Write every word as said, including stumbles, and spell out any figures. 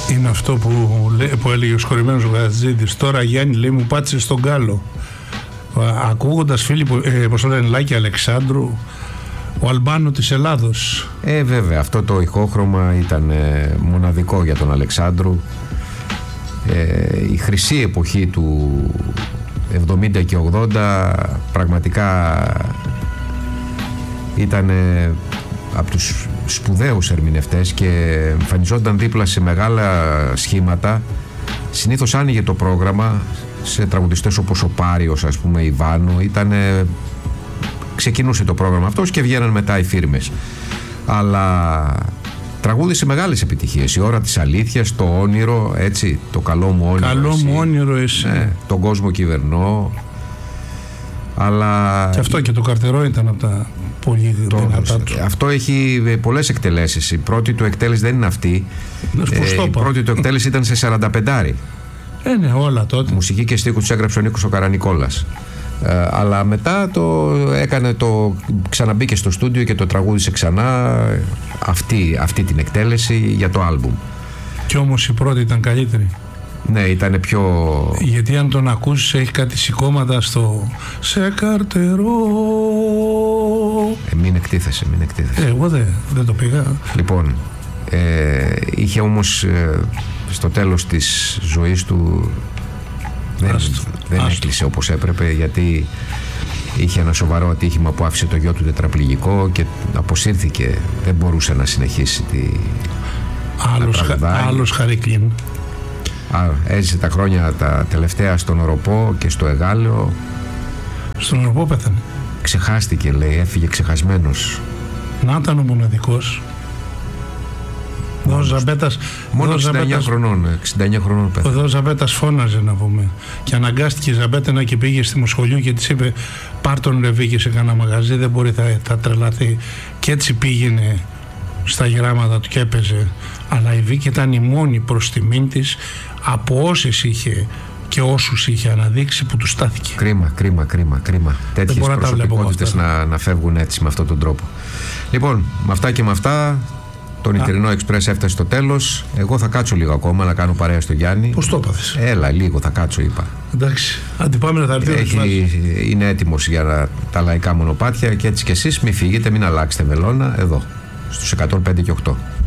Είναι αυτό που, που έλεγε ο σκορπημένος ο Γατζίδης. Τώρα Γιάννη λέει μου πάτησε στον κάλο. Ακούγοντας φίλοι ε, πως το λένε Λάκη Αλεξάνδρου, ο Αλμπάνο της Ελλάδος. Ε βέβαια, αυτό το ηχόχρωμα ήταν ε, μοναδικό για τον Αλεξάνδρου. Ε, η χρυσή εποχή του εβδομήντα και ογδόντα πραγματικά ήταν ε, από τους σπουδαίους ερμηνευτές και εμφανιζόταν δίπλα σε μεγάλα σχήματα. Συνήθως άνοιγε το πρόγραμμα σε τραγουδιστές όπως ο Πάριος, ας πούμε, η Βάνο. Ήτανε... ξεκινούσε το πρόγραμμα αυτός και βγαίναν μετά οι φίρμες. Αλλά τραγούδισε μεγάλες επιτυχίες. Η ώρα της αλήθειας, το όνειρο, έτσι, το καλό μου όνειρο. Καλό εσύ. μου όνειρο εσύ. Ναι, τον κόσμο κυβερνώ. Αλλά... Και αυτό και το καρτερό ήταν από τα πολύ δυνατά του. Αυτό έχει πολλές εκτελέσεις. Η πρώτη του εκτέλεση δεν είναι αυτή. Ε, η πρώτη του εκτέλεση ήταν σε σαράντα πέντε. Ε, ναι, όλα τότε. Μουσική και στίχους τους έγραψε ο Νίκος ο Καρανικόλας. Ε, αλλά μετά το έκανε, το ξαναμπήκε στο στούντιο και το τραγούδισε ξανά αυτή, αυτή την εκτέλεση για το άλμπουμ. Κι όμως η πρώτη ήταν καλύτερη. Ναι, ήταν πιο... Γιατί αν τον ακούσεις έχει κάτι σηκώματα στο «Σε καρτερό». Ε, μην εκτίθεσαι, μην εκτίθεσαι. Ε, εγώ δεν, δεν το πήγα. Λοιπόν, ε, είχε όμως ε, στο τέλος της ζωής του δεν, άστο, δεν άστο. έκλεισε όπως έπρεπε, γιατί είχε ένα σοβαρό ατύχημα που άφησε το γιο του τετραπληγικό και αποσύρθηκε, δεν μπορούσε να συνεχίσει τη... Άλλος, άλλος Χαρίκλιν. Α, έζησε τα χρόνια τα τελευταία στον Οροπό και στο Εγάλεο. Στον Οροπό πέθανε. Ξεχάστηκε, λέει, έφυγε ξεχασμένος. Να ήταν ο μοναδικός. Ο Ζαμπέτας, μόνο εξήντα εννιά χρονών, εξήντα εννιά χρονών πέθανε. Ο Ζαμπέτας φώναζε, να πούμε. Και αναγκάστηκε η Ζαμπέτανα και πήγε στη Μοσχολιού και της είπε πάρ' τον Ρεβίκη σε κανένα μαγαζί, δεν μπορεί, θα, θα τρελαθεί. Και έτσι πήγαινε στα γράμματα του και έπαιζε. Αλλά η Βίκη ήταν η μόνη προς τιμήν της από όσες είχε και όσους είχε αναδείξει που του στάθηκε. Κρίμα, κρίμα, κρίμα, κρίμα. Τέτοιες προσωπικότητες να, να φεύγουν έτσι με αυτόν τον τρόπο. Λοιπόν, με αυτά και με αυτά, το νυχτερινό Express έφτασε στο τέλος. Εγώ θα κάτσω λίγο ακόμα να κάνω παρέα στο Γιάννη. Πώς το έπαθες? Έλα, λίγο θα κάτσω, είπα. Εντάξει, αντιπάμε να θα έρθει. Έχει, είναι έτοιμος για να, τα λαϊκά μονοπάτια και έτσι κι εσείς μην φύγετε, μην αλλάξετε βελόνα εδώ, στους εκατόν πέντε και οκτώ.